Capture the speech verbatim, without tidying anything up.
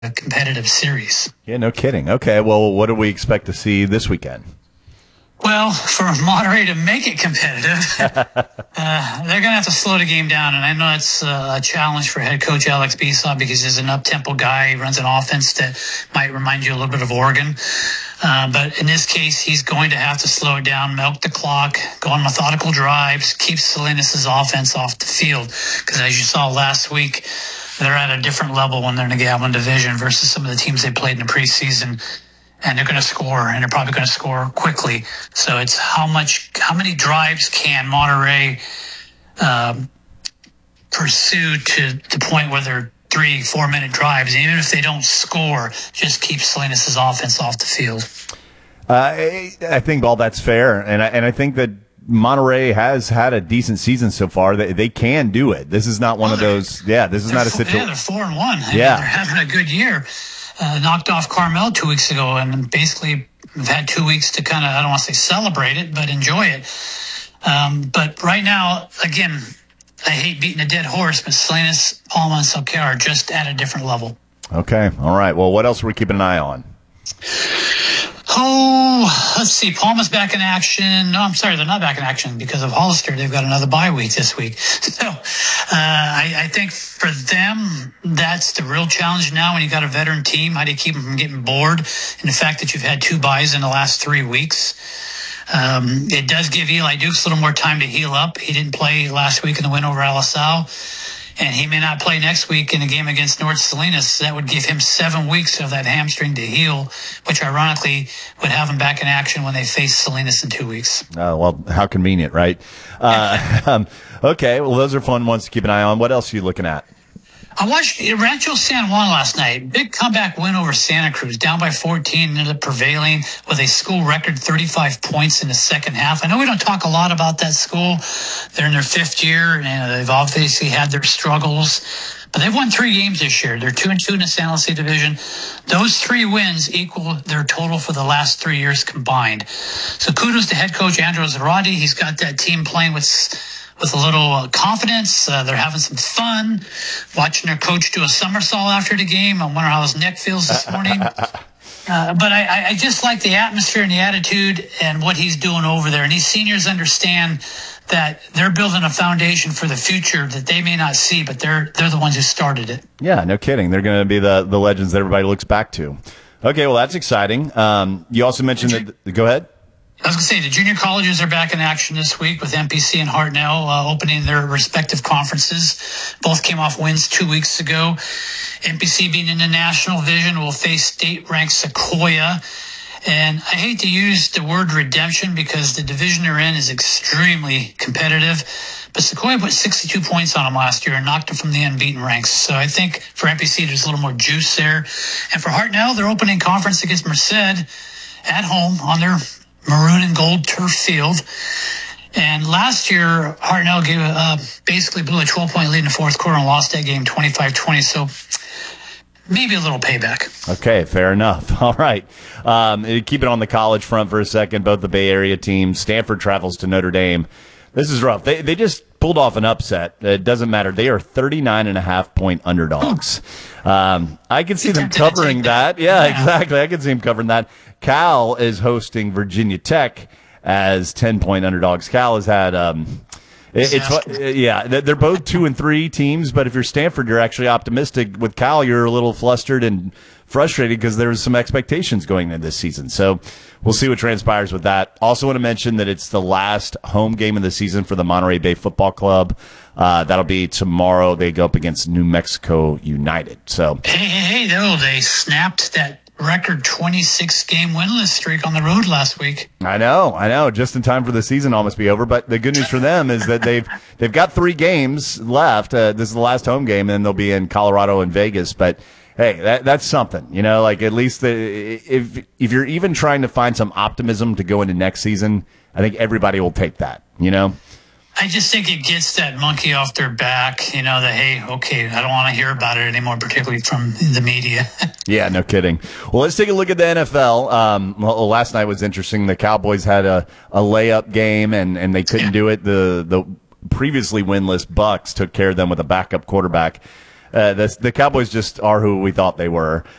a competitive series. Yeah, no kidding. Okay, well, what do we expect to see this weekend? Well, for Monterey to make it competitive, uh, they're going to have to slow the game down. And I know it's uh, a challenge for head coach Alex Bisson because he's an up-tempo guy. He runs an offense that might remind you a little bit of Oregon. Uh, but in this case, he's going to have to slow it down, milk the clock, go on methodical drives, keep Salinas' offense off the field. Because as you saw last week, they're at a different level when they're in the Gatlin division versus some of the teams they played in the preseason. And they're going to score, and they're probably going to score quickly. So it's how much, how many drives can Monterey um, pursue to the point where they're three, four-minute drives. Even if they don't score, just keep Salinas' offense off the field. Uh, I, I think all that's fair, and I, and I think that Monterey has had a decent season so far. They, they can do it. This is not one well, of those, yeah, this is not a situation. Yeah, they're four and one. I yeah. mean, they're having a good year. Uh, knocked off Carmel two weeks ago, and basically have had two weeks to kind of, I don't want to say celebrate it, but enjoy it. Um, but right now, again, I hate beating a dead horse, but Salinas, Palma, and Soquel are just at a different level. Okay, all right. Well, what else are we keeping an eye on? Oh, let's see. Palma's back in action. No, I'm sorry, they're not back in action because of Hollister. They've got another bye week this week. So uh, I, I think for them, that's the real challenge now when you got a veteran team. How do you keep them from getting bored? And the fact that you've had two byes in the last three weeks. Um, it does give Eli Dukes a little more time to heal up. He didn't play last week in the win over Alisal. And he may not play next week in the game against North Salinas. That would give him seven weeks of that hamstring to heal, which ironically would have him back in action when they face Salinas in two weeks. Oh, well, how convenient, right? Uh, um, okay, well, those are fun ones to keep an eye on. What else are you looking at? I watched Rancho San Juan last night. Big comeback win over Santa Cruz. Down by fourteen, ended up prevailing with a school record thirty-five points in the second half. I know we don't talk a lot about that school. They're in their fifth year, and they've obviously had their struggles. But they've won three games this year. They're two and two in the San Jose division. Those three wins equal their total for the last three years combined. So kudos to head coach Andros Zarate. He's got that team playing with with a little uh, confidence. Uh, they're having some fun. Watching their coach do a somersault after the game. I wonder how his neck feels this morning. Uh, but I, I just like the atmosphere and the attitude and what he's doing over there. And these seniors understand that they're building a foundation for the future that they may not see, but they're they're the ones who started it. Yeah, no kidding. They're going to be the, the legends that everybody looks back to. Okay, well, that's exciting. Um, you also mentioned you, that – go ahead. I was going to say, the junior colleges are back in action this week with M P C and Hartnell uh, opening their respective conferences. Both came off wins two weeks ago. M P C being in the national division will face state-ranked Sequoia. And I hate to use the word redemption because the division they're in is extremely competitive. But Sequoia put sixty-two points on them last year and knocked them from the unbeaten ranks. So I think for M P C, there's a little more juice there. And for Hartnell, they're opening conference against Merced at home on their maroon and gold turf field. And last year, Hartnell gave a, uh, basically blew a twelve-point lead in the fourth quarter and lost that game twenty-five twenty. So maybe a little payback. Okay, fair enough. All right. Um, keep it on the college front for a second. Both the Bay Area teams. Stanford travels to Notre Dame. This is rough. They they just pulled off an upset. It doesn't matter. They are thirty-nine and a half point underdogs. Um, I can see them covering that. Yeah, yeah, exactly. I can see them covering that. Cal is hosting Virginia Tech as ten-point underdogs. Cal has had um, it, it's yeah, they're both two and three teams. But if you're Stanford, you're actually optimistic. With Cal, you're a little flustered and frustrated because there was some expectations going into this season. So we'll see what transpires with that. Also want to mention that it's the last home game of the season for the Monterey Bay Football Club. Uh, that'll be tomorrow. They go up against New Mexico United. So hey, hey, hey, no, they snapped that record twenty-six game winless streak on the road last week. I know, I know. Just in time for the season almost be over. But the good news for them is that they've they've got three games left. Uh, this is the last home game, and they'll be in Colorado and Vegas. But hey, that that's something, you know. Like at least the, if if you're even trying to find some optimism to go into next season, I think everybody will take that. You know. I just think it gets that monkey off their back, you know, that, hey, okay, I don't want to hear about it anymore, particularly from the media. Yeah, no kidding. Well, let's take a look at the N F L. Um, well, last night was interesting. The Cowboys had a, a layup game, and, and they couldn't yeah. do it. The the previously winless Bucks took care of them with a backup quarterback. Uh, the, the Cowboys just are who we thought they were.